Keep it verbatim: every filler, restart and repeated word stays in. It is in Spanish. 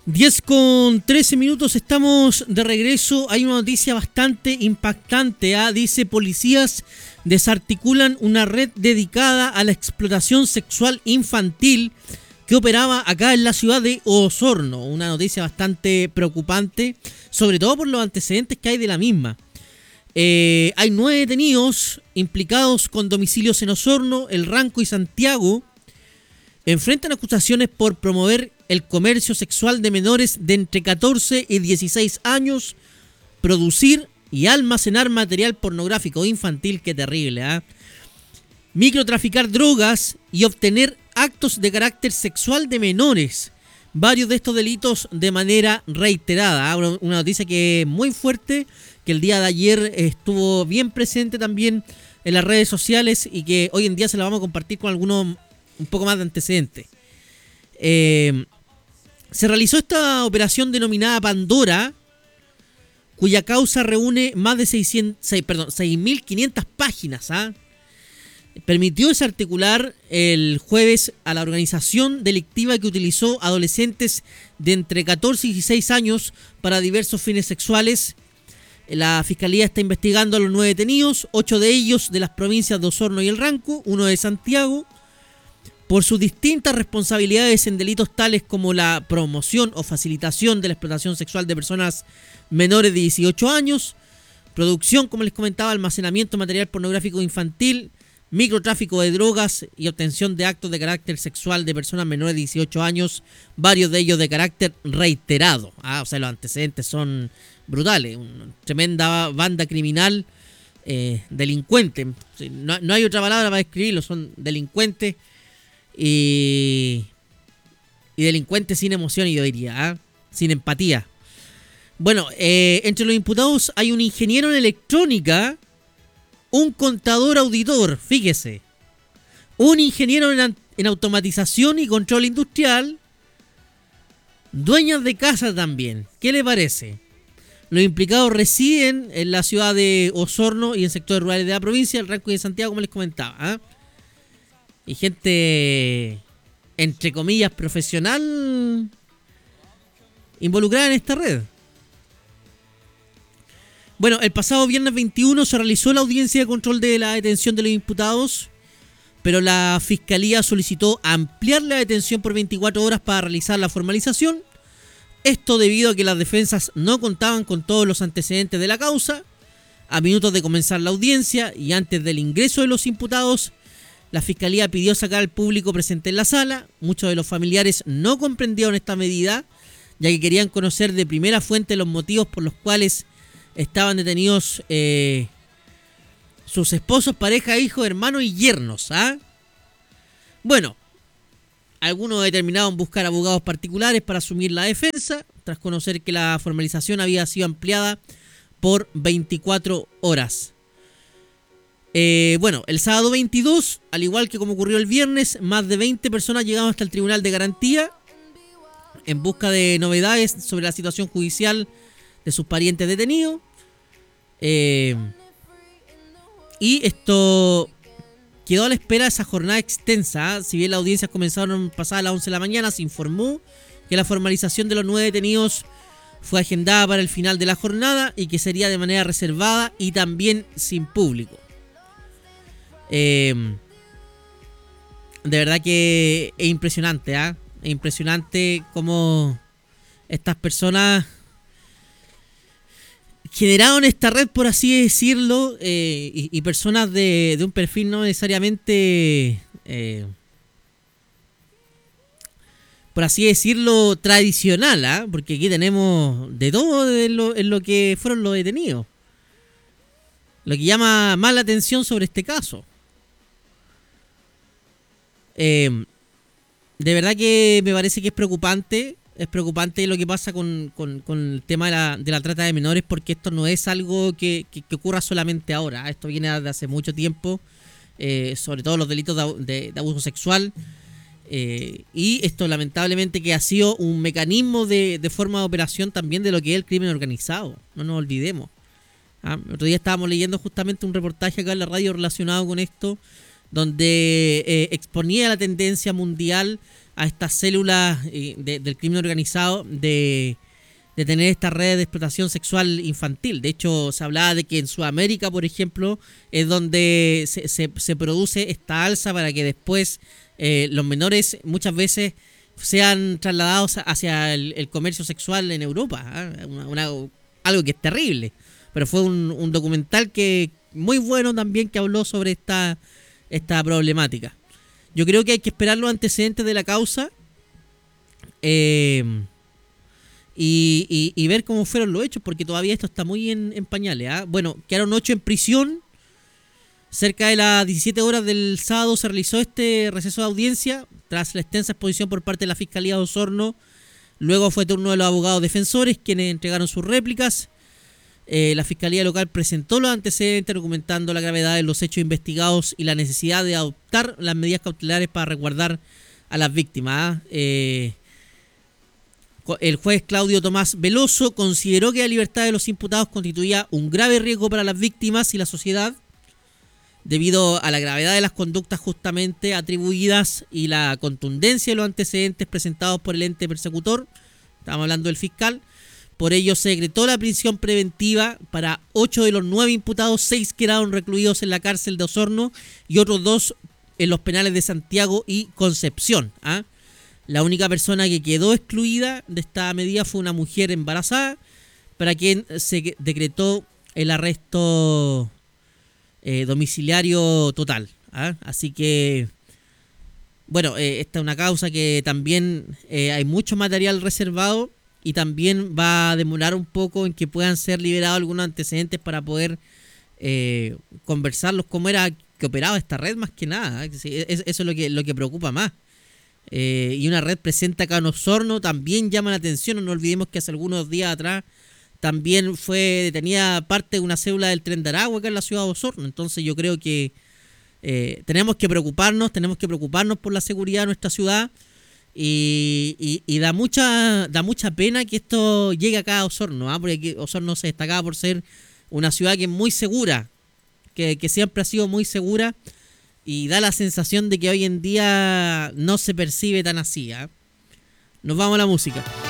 diez con trece minutos, estamos de regreso. Hay una noticia bastante impactante. ¿eh? Dice: policías desarticulan una red dedicada a la explotación sexual infantil que operaba acá en la ciudad de Osorno. Una noticia bastante preocupante, sobre todo por los antecedentes que hay de la misma. Eh, hay nueve detenidos implicados con domicilios en Osorno, El Ranco y Santiago. Enfrentan acusaciones por promover el comercio sexual de menores de entre catorce y dieciséis años, producir y almacenar material pornográfico infantil. Qué terrible, ¿eh? Microtraficar drogas y obtener actos de carácter sexual de menores. Varios de estos delitos de manera reiterada. ¿eh? Una noticia que es muy fuerte, que el día de ayer estuvo bien presente también en las redes sociales y que hoy en día se la vamos a compartir con algunos un poco más de antecedentes. Eh, se realizó esta operación denominada Pandora, cuya causa reúne más de seiscientos, seis, perdón, seis mil quinientas páginas. ¿ah? Permitió desarticular el jueves a la organización delictiva que utilizó adolescentes de entre catorce y dieciséis años para diversos fines sexuales. La Fiscalía está investigando a los nueve detenidos, ocho de ellos de las provincias de Osorno y El Ranco, uno de Santiago, por sus distintas responsabilidades en delitos tales como la promoción o facilitación de la explotación sexual de personas menores de dieciocho años, producción, como les comentaba, almacenamiento de material pornográfico infantil, microtráfico de drogas y obtención de actos de carácter sexual de personas menores de dieciocho años, varios de ellos de carácter reiterado. Ah, o sea, los antecedentes son brutales, una tremenda banda criminal, eh, delincuente. No, no hay otra palabra para describirlo, son delincuentes. Y, y delincuentes sin emoción, yo diría, ¿eh? Sin empatía. Bueno, eh, entre los imputados hay un ingeniero en electrónica, un contador auditor, fíjese, un ingeniero en, en automatización y control industrial, dueñas de casa también. ¿Qué le parece? Los implicados residen en la ciudad de Osorno y en sectores rurales de la provincia, El Ranco y de Santiago, como les comentaba, ¿eh? Y gente, entre comillas, profesional involucrada en esta red. Bueno, el pasado viernes veintiuno se realizó la audiencia de control de la detención de los imputados, pero la Fiscalía solicitó ampliar la detención por veinticuatro horas para realizar la formalización. Esto debido a que las defensas no contaban con todos los antecedentes de la causa. A minutos de comenzar la audiencia y antes del ingreso de los imputados, la Fiscalía pidió sacar al público presente en la sala. Muchos de los familiares no comprendieron esta medida, ya que querían conocer de primera fuente los motivos por los cuales estaban detenidos eh, sus esposos, pareja, hijos, hermanos y yernos. ¿ah? Bueno, algunos determinaron buscar abogados particulares para asumir la defensa, tras conocer que la formalización había sido ampliada por veinticuatro horas. Eh, bueno, el sábado veintidós, al igual que como ocurrió el viernes, más de veinte personas llegaron hasta el Tribunal de Garantía en busca de novedades sobre la situación judicial de sus parientes detenidos. Eh, y esto quedó a la espera de esa jornada extensa. ¿eh? Si bien las audiencias comenzaron pasadas las once de la mañana, se informó que la formalización de los nueve detenidos fue agendada para el final de la jornada y que sería de manera reservada y también sin público. Eh, de verdad que es impresionante, ¿eh? Es impresionante cómo estas personas generaron esta red, por así decirlo, eh, y, y personas de, de un perfil no necesariamente, eh, por así decirlo, tradicional, ¿eh? Porque aquí tenemos de todo en lo, en lo que fueron los detenidos. Lo que llama más la atención sobre este caso. Eh, de verdad que me parece que es preocupante. Es preocupante lo que pasa con, con, con el tema de la, de la trata de menores, porque esto no es algo que, que, que ocurra solamente ahora. Esto viene desde hace mucho tiempo, eh, sobre todo los delitos de, de, de abuso sexual. Eh, y esto lamentablemente que ha sido un mecanismo de, de forma de operación también de lo que es el crimen organizado. No nos olvidemos. Ah, el otro día estábamos leyendo justamente un reportaje acá en la radio relacionado con esto, donde eh, exponía la tendencia mundial a estas células eh, de, del crimen organizado de, de tener esta red de explotación sexual infantil. De hecho, se hablaba de que en Sudamérica, por ejemplo, es donde se, se, se produce esta alza para que después eh, los menores muchas veces sean trasladados hacia el, el comercio sexual en Europa. ¿eh? Una, una, algo que es terrible. Pero fue un, un documental que muy bueno también, que habló sobre esta, esta problemática. Yo creo que hay que esperar los antecedentes de la causa eh, y, y, y ver cómo fueron los hechos, porque todavía esto está muy en, en pañales. ¿eh? Bueno, quedaron ocho en prisión. Cerca de las diecisiete horas del sábado se realizó este receso de audiencia tras la extensa exposición por parte de la Fiscalía de Osorno. Luego fue turno de los abogados defensores, quienes entregaron sus réplicas. Eh, la Fiscalía Local presentó los antecedentes argumentando la gravedad de los hechos investigados y la necesidad de adoptar las medidas cautelares para resguardar a las víctimas. Eh, el juez Claudio Tomás Veloso consideró que la libertad de los imputados constituía un grave riesgo para las víctimas y la sociedad, debido a la gravedad de las conductas justamente atribuidas y la contundencia de los antecedentes presentados por el ente persecutor. Estamos hablando del fiscal. Por ello se decretó la prisión preventiva para ocho de los nueve imputados. Seis quedaron recluidos en la cárcel de Osorno y otros dos en los penales de Santiago y Concepción. ¿ah? La única persona que quedó excluida de esta medida fue una mujer embarazada, para quien se decretó el arresto eh, domiciliario total. ¿ah? Así que, bueno, eh, esta es una causa que también eh, hay mucho material reservado. Y también va a demorar un poco en que puedan ser liberados algunos antecedentes para poder eh, conversarlos, cómo era que operaba esta red más que nada. ¿eh? Eso es lo que, lo que preocupa más. Eh, y una red presente acá en Osorno también llama la atención. No olvidemos que hace algunos días atrás también fue detenida parte de una célula del Tren de Aragua acá en la ciudad de Osorno. Entonces yo creo que eh, tenemos que preocuparnos, tenemos que preocuparnos por la seguridad de nuestra ciudad. Y, y, y da mucha da mucha pena que esto llegue acá a Osorno, ¿eh? porque aquí Osorno se destacaba por ser una ciudad que es muy segura, que, que siempre ha sido muy segura, y da la sensación de que hoy en día no se percibe tan así. ¿eh? Nos vamos a la música.